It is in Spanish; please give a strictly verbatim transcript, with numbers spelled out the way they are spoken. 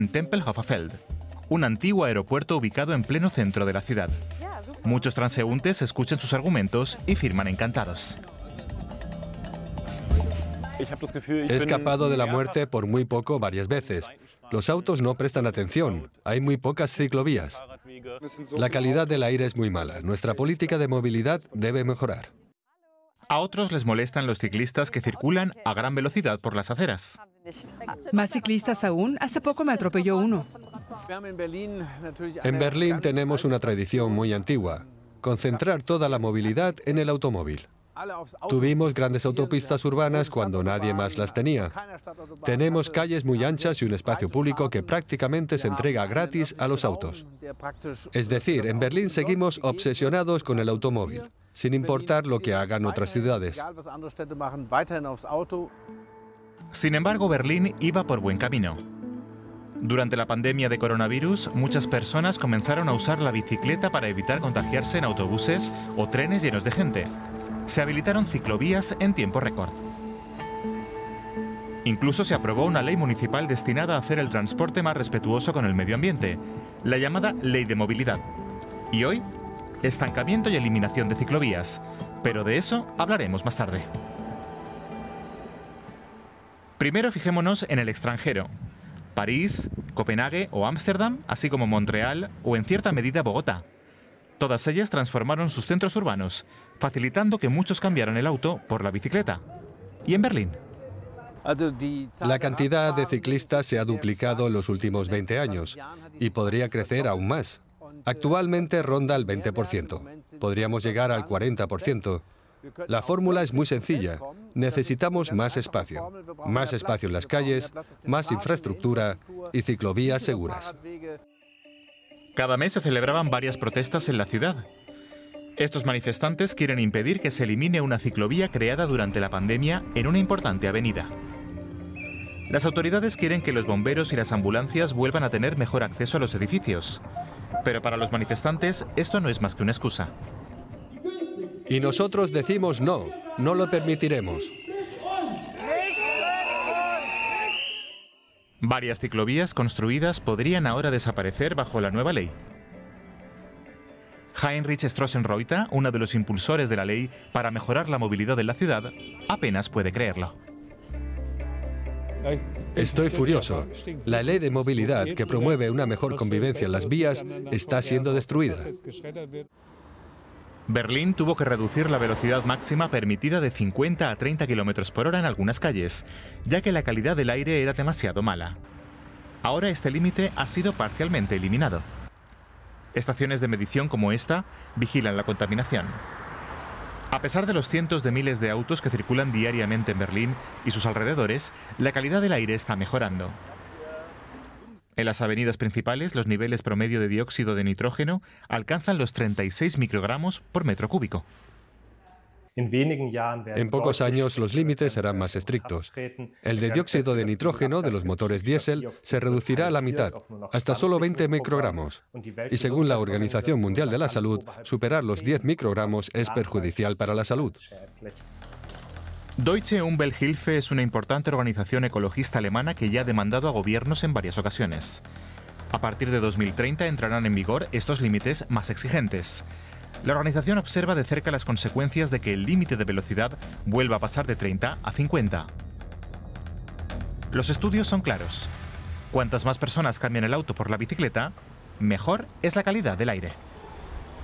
en Tempelhoferfeld, un antiguo aeropuerto ubicado en pleno centro de la ciudad. Muchos transeúntes escuchan sus argumentos y firman encantados. He escapado de la muerte por muy poco varias veces. Los autos no prestan atención. Hay muy pocas ciclovías. La calidad del aire es muy mala. Nuestra política de movilidad debe mejorar. A otros les molestan los ciclistas que circulan a gran velocidad por las aceras. Más ciclistas aún. Hace poco me atropelló uno. En Berlín tenemos una tradición muy antigua: concentrar toda la movilidad en el automóvil. Tuvimos grandes autopistas urbanas cuando nadie más las tenía. Tenemos calles muy anchas y un espacio público que prácticamente se entrega gratis a los autos. Es decir, en Berlín seguimos obsesionados con el automóvil, sin importar lo que hagan otras ciudades. Sin embargo, Berlín iba por buen camino. Durante la pandemia de coronavirus, muchas personas comenzaron a usar la bicicleta para evitar contagiarse en autobuses o trenes llenos de gente. Se habilitaron ciclovías en tiempo récord. Incluso se aprobó una ley municipal destinada a hacer el transporte más respetuoso con el medio ambiente, la llamada Ley de Movilidad. Y hoy, estancamiento y eliminación de ciclovías. Pero de eso hablaremos más tarde. Primero fijémonos en el extranjero. París, Copenhague o Ámsterdam, así como Montreal o en cierta medida Bogotá. Todas ellas transformaron sus centros urbanos, facilitando que muchos cambiaran el auto por la bicicleta. ¿Y en Berlín? La cantidad de ciclistas se ha duplicado en los últimos veinte años y podría crecer aún más. Actualmente ronda el veinte por ciento. Podríamos llegar al cuarenta por ciento. La fórmula es muy sencilla. Necesitamos más espacio. Más espacio en las calles, más infraestructura y ciclovías seguras. Cada mes se celebraban varias protestas en la ciudad. Estos manifestantes quieren impedir que se elimine una ciclovía creada durante la pandemia en una importante avenida. Las autoridades quieren que los bomberos y las ambulancias vuelvan a tener mejor acceso a los edificios. Pero para los manifestantes esto no es más que una excusa. Y nosotros decimos no, no lo permitiremos. Varias ciclovías construidas podrían ahora desaparecer bajo la nueva ley. Heinrich Strossenreuter, uno de los impulsores de la ley para mejorar la movilidad en la ciudad, apenas puede creerlo. Estoy furioso. La ley de movilidad, que promueve una mejor convivencia en las vías, está siendo destruida. Berlín tuvo que reducir la velocidad máxima permitida de cincuenta a treinta kilómetros por hora en algunas calles, ya que la calidad del aire era demasiado mala. Ahora este límite ha sido parcialmente eliminado. Estaciones de medición como esta vigilan la contaminación. A pesar de los cientos de miles de autos que circulan diariamente en Berlín y sus alrededores, la calidad del aire está mejorando. En las avenidas principales, los niveles promedio de dióxido de nitrógeno alcanzan los treinta y seis microgramos por metro cúbico. En pocos años los límites serán más estrictos. El de dióxido de nitrógeno de los motores diésel se reducirá a la mitad, hasta solo veinte microgramos. Y según la Organización Mundial de la Salud, superar los diez microgramos es perjudicial para la salud. Deutsche Umwelthilfe es una importante organización ecologista alemana que ya ha demandado a gobiernos en varias ocasiones. A partir de dos mil treinta entrarán en vigor estos límites más exigentes. La organización observa de cerca las consecuencias de que el límite de velocidad vuelva a pasar de treinta a cincuenta. Los estudios son claros. Cuantas más personas cambian el auto por la bicicleta, mejor es la calidad del aire.